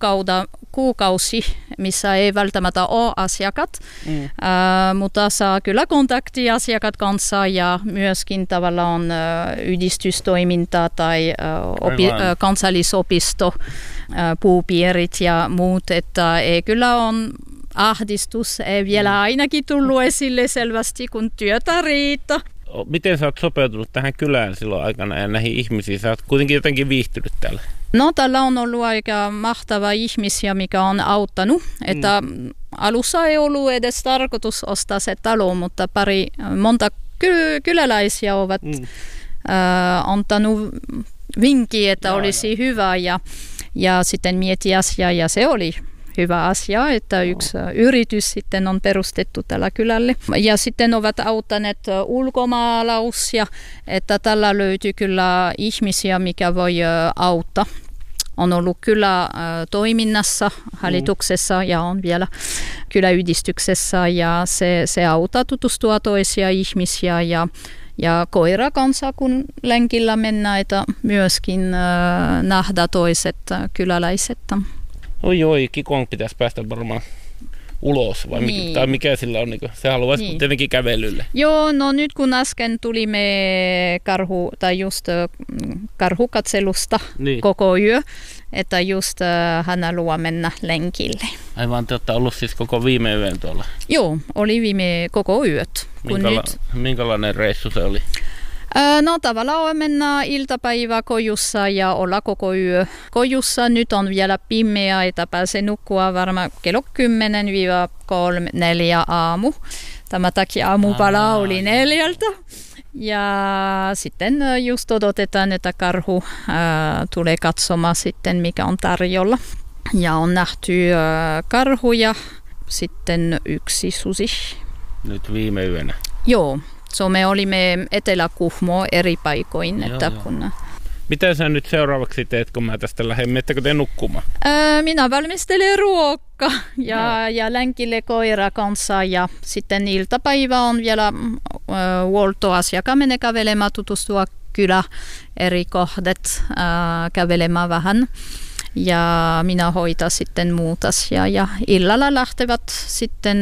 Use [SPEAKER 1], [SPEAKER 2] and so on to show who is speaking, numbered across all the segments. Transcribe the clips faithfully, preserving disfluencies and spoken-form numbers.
[SPEAKER 1] kuukauda, kuukausi, missä ei välttämättä ole asiakkaat, mm. uh, mutta saa kyllä kontaktia asiakkaat kanssa ja myöskin tavallaan uh, yhdistystoimintaa tai uh, opi, uh, kansallisopisto, uh, puupiirit ja muut, että ei kyllä on ahdistus, ei vielä ainakin tullut esille selvästi, kun työtä riittää.
[SPEAKER 2] Miten sä oot sopeutunut tähän kylään silloin aikana ja näihin ihmisiin? Sä oot kuitenkin jotenkin viihtynyt täällä.
[SPEAKER 1] No, täällä on ollut aika mahtava ihmisiä, mikä on auttanut. Että mm. alussa ei ollut edes tarkoitus ostaa se talo, mutta pari monta ky- kyläläisiä ovat mm. äh, antanut vinkkiä, että ja, olisi ja. hyvä ja, ja sitten mieti asiaa ja se oli hyvä asia, että yksi no. yritys sitten on perustettu tällä kylälle. Ja sitten ovat auttaneet ulkomaalaisia, että tällä löytyy kyllä ihmisiä, mikä voi auttaa. On ollut kyllä toiminnassa, hallituksessa ja on vielä kyläyhdistyksessä ja se, se auttaa tutustua toisia ihmisiä ja Ja koira kanssa, kun lenkillä mennään, että myöskin äh, nähdä toiset kyläläiset.
[SPEAKER 2] Oi oi, Kikon pitäisi päästä varmaan ulos, vai niin. mikä, tai mikä sillä on? Niin se haluaisi niin. tietenkin kävelylle.
[SPEAKER 1] Joo, no nyt kun äsken tulimme karhu, tai just karhukatselusta niin. koko yö, että just äh, hän haluaa mennä lenkille.
[SPEAKER 2] Aivan, te olette ollut siis koko viime yön tuolla?
[SPEAKER 1] Joo, oli viime koko yöt.
[SPEAKER 2] Minkala- nyt... Minkälainen reissu se oli?
[SPEAKER 1] No tavallaan mennään iltapäivä kojussa ja olla koko yö kojussa. Nyt on vielä pimeä, että pääsee nukkua varmaan kello kymmenen kolme neljä aamu. Tämä takia aamupala oli neljältä. Ja sitten just odotetaan, että karhu ää, tulee katsomaan sitten, mikä on tarjolla. Ja on nähty ää, karhuja, sitten yksi susi.
[SPEAKER 2] Nyt viime yönä?
[SPEAKER 1] Joo. So me olimme Etelä-Kuhmo eri paikoin.
[SPEAKER 2] Joo,
[SPEAKER 1] että
[SPEAKER 2] joo.
[SPEAKER 1] kun...
[SPEAKER 2] Mitä sä nyt seuraavaksi teet, kun mä tästä lähden? Miettekö te nukkumaan?
[SPEAKER 1] Öö, minä valmistelen ruokaa ja, no. ja lenkille koira kanssa. Ja sitten iltapäivä on vielä äh, huoltoasiakkaan menee kävelemään, tutustua kylä eri kohdat, äh, kävelemään vähän. Ja minä hoitan sitten muut asiaa. Ja illalla lähtevät sitten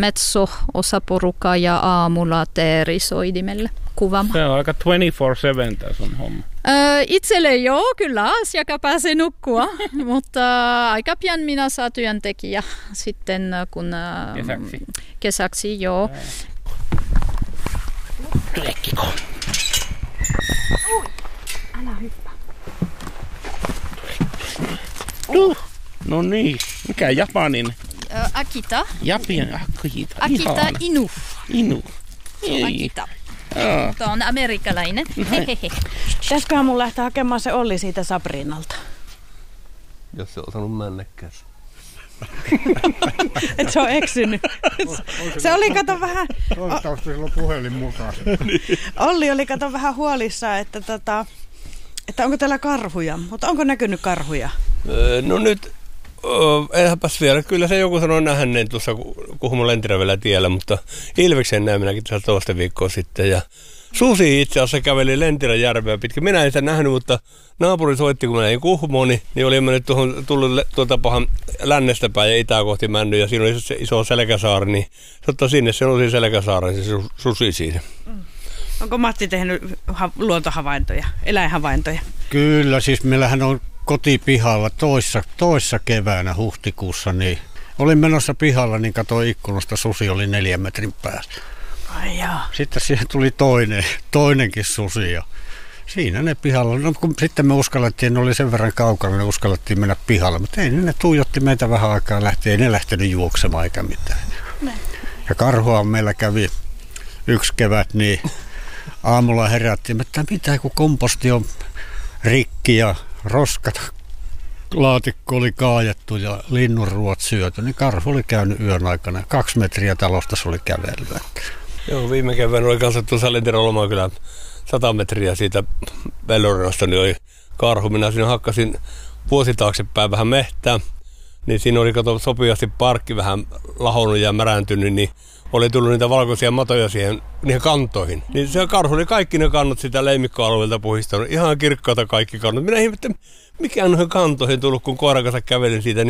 [SPEAKER 1] metso-osaporukka ja aamulla teerisoidimelle kuvaamaan.
[SPEAKER 2] Se on aika kaksikymmentäneljä seitsemän tämä sun homma.
[SPEAKER 1] Öö, itselle joo, kyllä asiakka pääsee nukkua, mutta aika pian minä saan työntekijä sitten kun...
[SPEAKER 2] Kesäksi.
[SPEAKER 1] Kesäksi, joo.
[SPEAKER 2] Tulekkiko?
[SPEAKER 1] Älä hyppää.
[SPEAKER 2] Uh, no niin, mikä japanin?
[SPEAKER 1] Ö, Akita.
[SPEAKER 2] Japan, Akita.
[SPEAKER 1] Akita
[SPEAKER 2] Ihana.
[SPEAKER 1] Inu.
[SPEAKER 2] Inu.
[SPEAKER 1] Ei. Akita.
[SPEAKER 2] Aa.
[SPEAKER 1] Tämä on amerikkalainen.
[SPEAKER 3] Pitäisiköhän mun lähteä hakemaan se Olli siitä Sabrinalta?
[SPEAKER 4] Jos se on osannut männekkään.
[SPEAKER 3] Et se on eksynyt. Se oli, kato vähän...
[SPEAKER 5] Toivottavasti sillä on puhelin mukaan.
[SPEAKER 3] Olli oli, kato vähän huolissaan, että, tota, että onko täällä karhuja. Mutta onko näkynyt karhuja?
[SPEAKER 4] Öö, no nyt, öö, enhänpäs vielä. Kyllä se joku sanoi nähäneen tuossa Kuhmon Lentirävällä tiellä, mutta ilveksen näin minäkin tässä toista viikkoa sitten. Ja susi itse asiassa käveli Lentirän järveä pitkin. Minä en sitä nähnyt, mutta naapuri soitti, kun mä näin Kuhmoon, niin, niin oli mennyt tuohon, tullut tuolta pahan lännestä päin ja itää kohti männy. Ja siinä oli se iso selkäsaari, niin se ottaa sinne, se oli selkäsaari, se susi siinä.
[SPEAKER 3] Mm. Onko Matti tehnyt ha- luontohavaintoja, eläinhavaintoja?
[SPEAKER 5] Kyllä, siis meillähän on kotipihalla toissa, toissa keväänä huhtikuussa, niin olin menossa pihalla, niin katsoin ikkunasta, susi oli neljän metrin päässä.
[SPEAKER 3] Ai jaa.
[SPEAKER 5] Sitten siihen tuli toinen, toinenkin susi ja siinä ne pihalla. No, kun sitten me uskallettiin, ne oli sen verran kaukana, ne uskallettiin mennä pihalle, mutta ei ne tuijotti meitä vähän aikaa lähti, ei ne lähtenyt juoksemaan eikä mitään. Ne. Ja karhua meillä kävi yksi kevät, niin aamulla herättiin, että mitä kun komposti on rikki ja roskat laatikko oli kaajattu ja linnunruot syöty, niin karhu oli käynyt yön aikana. Kaksi metriä talosta se oli kävellyt.
[SPEAKER 4] Joo, viime kevään oli kanssa tuossa Lentirän Lomakylän sata metriä siitä Vellorinasta, niin oli karhu. Minä siinä hakkasin vuosi taaksepäin vähän mehtää, niin siinä oli kato sopivasti parkki vähän lahonnut ja märäntynyt, niin oli tullut niitä valkoisia matoja siihen niihin kantoihin. Niin se karhu oli kaikki ne kannot sitä leimikkoalueelta puhistanut. Ihan kirkkaata kaikki kannot. Minä ihmettelin, mikä on noihin kantoihin tullut, kun koiran kanssa kävelin siitä.